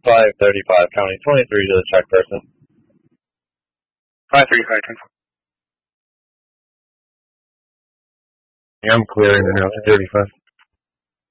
535, counting 23 to the check person. 535, 10. Yeah, I'm clearing it now, 35.